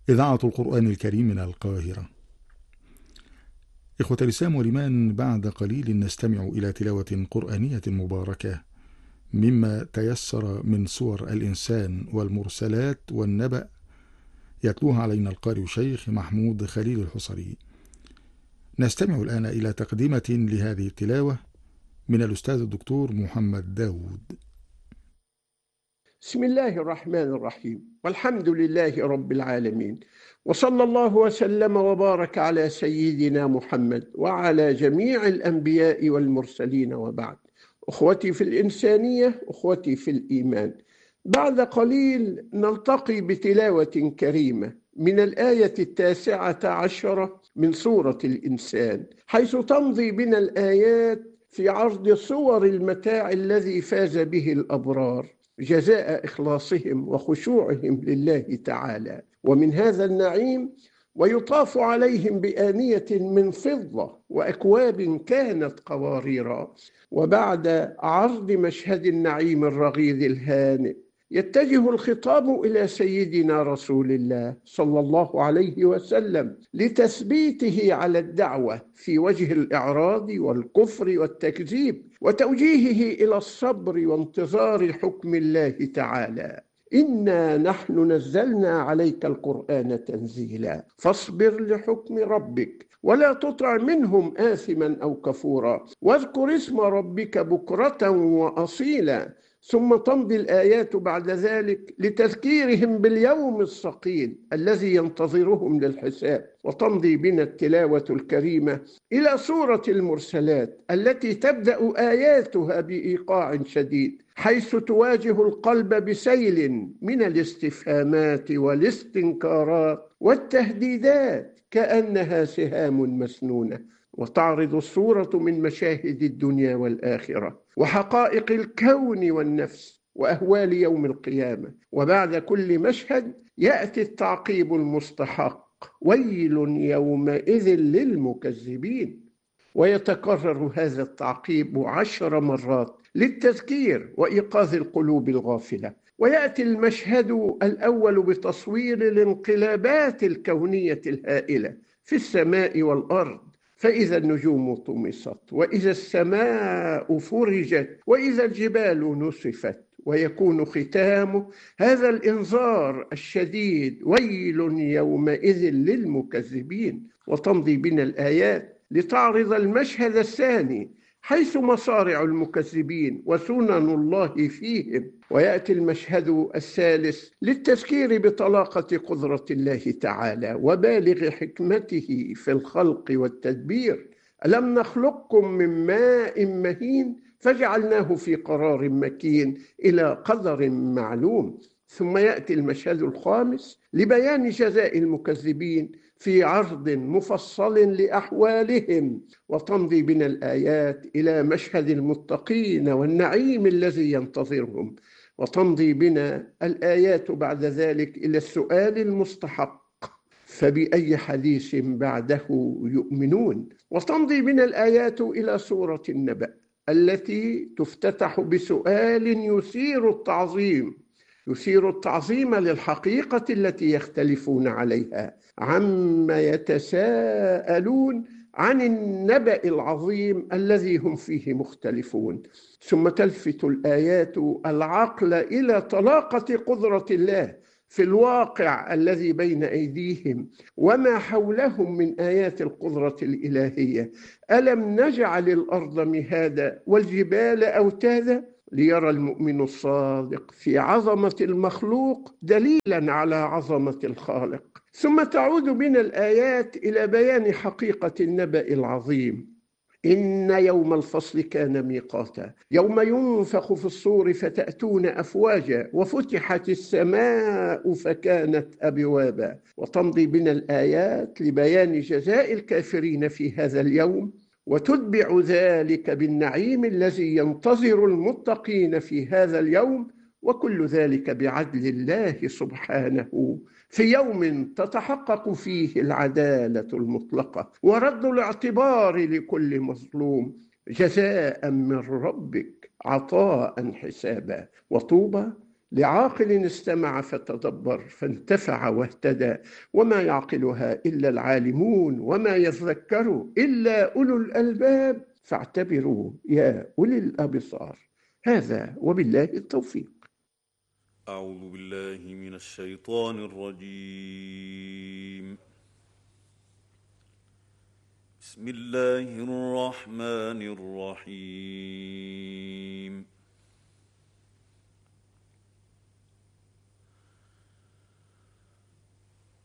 إذاعة القرآن الكريم من القاهرة. إخوة الإسلام والإيمان، بعد قليل نستمع إلى تلاوة قرآنية مباركة مما تيسر من سور الإنسان والمرسلات والنبأ، يتلوها علينا القارئ الشيخ محمود خليل الحصري. نستمع الآن إلى تقدمة لهذه التلاوة من الأستاذ الدكتور محمد داود. بسم الله الرحمن الرحيم، والحمد لله رب العالمين، وصلى الله وسلم وبارك على سيدنا محمد وعلى جميع الأنبياء والمرسلين، وبعد. أخوتي في الإنسانية، أخوتي في الإيمان، بعد قليل نلتقي بتلاوة كريمة من الآية 19 من سورة الإنسان، حيث تمضي بنا الآيات في عرض صور المتاع الذي فاز به الأبرار جزاء إخلاصهم وخشوعهم لله تعالى، ومن هذا النعيم ويطاف عليهم بآنية من فضة وأكواب كانت قواريرا. وبعد عرض مشهد النعيم الرغيد الهانئ، يتجه الخطاب إلى سيدنا رسول الله صلى الله عليه وسلم لتثبيته على الدعوة في وجه الإعراض والكفر والتكذيب، وتوجيهه إلى الصبر وانتظار حكم الله تعالى. إنا نحن نزلنا عليك القرآن تنزيلا فاصبر لحكم ربك ولا تطع منهم آثما أو كفورا واذكر اسم ربك بكرة وأصيلا. ثم تمضي الآيات بعد ذلك لتذكيرهم باليوم الثقيل الذي ينتظرهم للحساب، وتمضي بنا التلاوة الكريمة إلى سورة المرسلات التي تبدأ آياتها بإيقاع شديد، حيث تواجه القلب بسيل من الاستفهامات والاستنكارات والتهديدات كأنها سهام مسنونة، وتعرض السورة من مشاهد الدنيا والآخرة وحقائق الكون والنفس وأهوال يوم القيامة. وبعد كل مشهد يأتي التعقيب المستحق: ويل يومئذ للمكذبين. ويتكرر هذا التعقيب 10 مرات للتذكير وإيقاظ القلوب الغافلة. ويأتي المشهد الأول بتصوير الانقلابات الكونية الهائلة في السماء والأرض، فإذا النجوم طمست وإذا السماء فرجت وإذا الجبال نسفت، ويكون ختام هذا الإنذار الشديد: ويل يومئذ للمكذبين. وتمضي بنا الآيات لتعرض المشهد الثاني، حيث مصارع المكذبين وسنن الله فيهم. ويأتي المشهد الثالث للتذكير بطلاقة قدرة الله تعالى وبالغ حكمته في الخلق والتدبير. ألم نخلقكم من ماء مهين فجعلناه في قرار مكين إلى قدر معلوم. ثم يأتي المشهد الخامس لبيان جزاء المكذبين في عرض مفصل لأحوالهم. وتمضي بنا الآيات إلى مشهد المتقين والنعيم الذي ينتظرهم. وتمضي بنا الآيات بعد ذلك إلى السؤال المستحق: فبأي حديث بعده يؤمنون؟ وتمضي بنا الآيات إلى سورة النبأ التي تفتتح بسؤال يثير التعظيم للحقيقة التي يختلفون عليها: عما يتساءلون عن النبأ العظيم الذي هم فيه مختلفون. ثم تلفت الآيات العقل إلى طلاقة قدرة الله في الواقع الذي بين أيديهم وما حولهم من آيات القدرة الإلهية. ألم نجعل الأرض مهادا والجبال أوتادا ليرى المؤمن الصادق في عظمة المخلوق دليلا على عظمة الخالق. ثم تعود بنا الآيات إلى بيان حقيقة النبأ العظيم: إن يوم الفصل كان ميقاتا يوم ينفخ في الصور فتأتون أفواجا وفتحت السماء فكانت أبوابا. وتمضي بنا الآيات لبيان جزاء الكافرين في هذا اليوم، وتتبع ذلك بالنعيم الذي ينتظر المتقين في هذا اليوم، وكل ذلك بعدل الله سبحانه في يوم تتحقق فيه العدالة المطلقة ورد الاعتبار لكل مظلوم، جزاء من ربك عطاء حسابا. وطوبى لعاقل استمع فتدبر فانتفع واهتدى، وما يعقلها إلا العالمون، وما يذكر إلا أولو الألباب، فاعتبروا يا أولي الأبصار. هذا وبالله التوفيق. أعوذ بالله من الشيطان الرجيم. بسم الله الرحمن الرحيم.